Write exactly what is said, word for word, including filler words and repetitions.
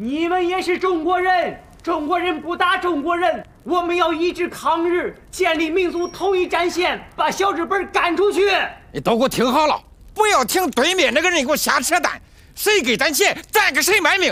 你们也是中国人，中国人不打中国人，我们要一致抗日，建立民族统一战线，把小日本赶出去。 你都给我听好了，不要听对面那个人给我瞎扯淡，谁给咱钱，咱给谁卖命，